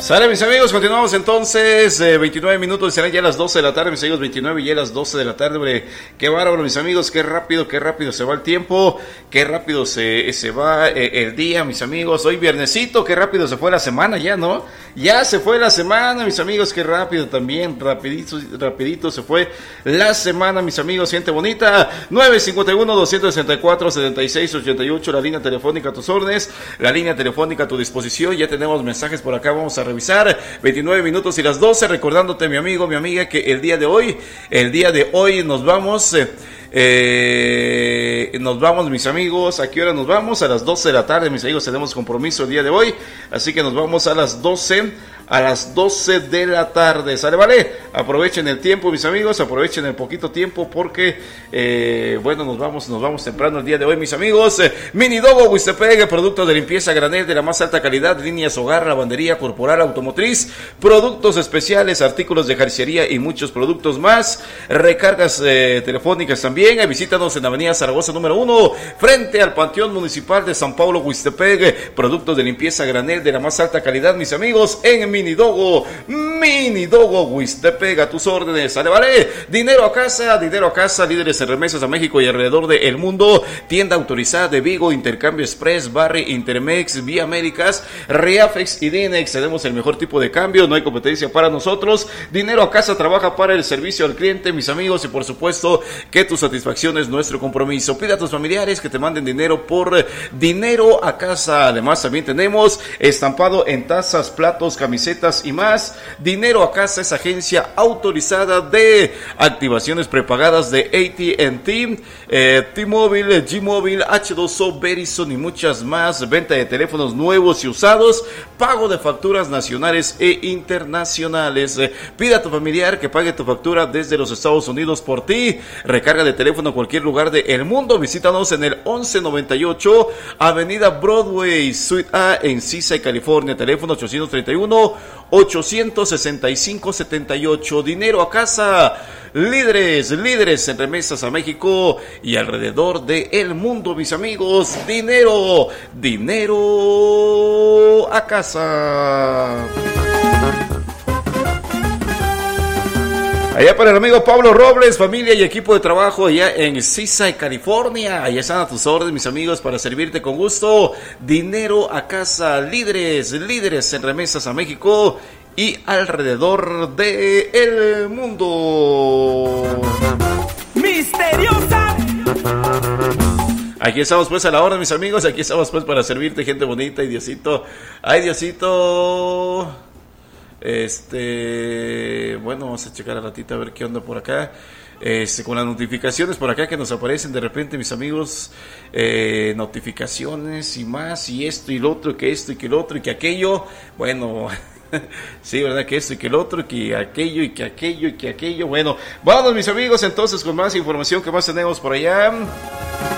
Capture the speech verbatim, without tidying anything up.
Sale, mis amigos, continuamos entonces, eh, veintinueve minutos, serán ya las doce de la tarde, mis amigos, veintinueve y ya las doce de la tarde, hombre, qué bárbaro, mis amigos, qué rápido, qué rápido se va el tiempo, qué rápido se, se va eh, el día, mis amigos, hoy viernesito, qué rápido se fue la semana ya, ¿no? Ya se fue la semana, mis amigos, qué rápido también, rapidito, rapidito se fue la semana, mis amigos, gente bonita, nueve cincuenta y uno, doscientos sesenta y cuatro, setenta y seis ochenta y ocho, la línea telefónica a tus órdenes, la línea telefónica a tu disposición, ya tenemos mensajes por acá, vamos a revisar, veintinueve minutos y las doce, recordándote, mi amigo, mi amiga, que el día de hoy, el día de hoy nos vamos, eh, eh, nos vamos, mis amigos, ¿a qué hora nos vamos? A las doce de la tarde, mis amigos, tenemos compromiso el día de hoy, así que nos vamos a las doce, a las doce de la tarde, ¿sale? Vale, aprovechen el tiempo, mis amigos, aprovechen el poquito tiempo porque, eh, bueno, nos vamos, nos vamos temprano el día de hoy, mis amigos. eh, Mini Dogo Huistepec, producto de limpieza granel de la más alta calidad, líneas hogar, lavandería corporal, automotriz, productos especiales, artículos de jardinería y muchos productos más, recargas eh, telefónicas también. eh, visítanos en Avenida Zaragoza número uno, frente al Panteón Municipal de San Paulo Huistepec, productos de limpieza granel de la más alta calidad, mis amigos, en Mini Dogo, Mini Dogo Huistepec, a tus órdenes, ¿sale? Vale, dinero a casa, dinero a casa, líderes en remesas a México y alrededor del mundo, tienda autorizada de Vigo, Intercambio Express, Barry, Intermex, Vía Américas, Reafex y Dinex, tenemos el mejor tipo de cambio, no hay competencia para nosotros, dinero a casa trabaja para el servicio al cliente, mis amigos, y por supuesto que tu satisfacción es nuestro compromiso. Pide a tus familiares que te manden dinero por dinero a casa. Además también tenemos estampado en tazas, platos, camisetas y más. Dinero a casa es agencia autorizada de activaciones prepagadas de A T and T, eh, T-Mobile, G-Mobile, H dos O, Verizon y muchas más. Venta de teléfonos nuevos y usados, pago de facturas nacionales e internacionales. Eh, pide a tu familiar que pague tu factura desde los Estados Unidos por ti. Recarga de teléfono a cualquier lugar del mundo. Visítanos en el once noventa y ocho Avenida Broadway, Suite A en Seaside, California. Teléfono ochocientos treinta y uno, ochocientos sesenta y cinco, setenta y ocho. Dinero a casa. Líderes, líderes en remesas a México y alrededor del mundo, mis amigos. Dinero, dinero a casa. Allá para el amigo Pablo Robles, familia y equipo de trabajo allá en Seaside, California. Allá están a tus órdenes, mis amigos, para servirte con gusto. Dinero a casa, líderes, líderes en remesas a México y alrededor del mundo. Misteriosa. Aquí estamos pues a la hora, mis amigos. Aquí estamos pues para servirte, gente bonita. Y Diosito, ay Diosito. Este, bueno, vamos a checar a ratito a ver qué onda por acá. Este, con las notificaciones por acá que nos aparecen de repente, mis amigos, eh, notificaciones y más, y esto y lo otro, y que esto y que lo otro y que aquello. Bueno, sí, verdad, que esto y que el otro, y que aquello y que aquello y que aquello. Bueno, vamos, mis amigos, entonces con más información que más tenemos por allá.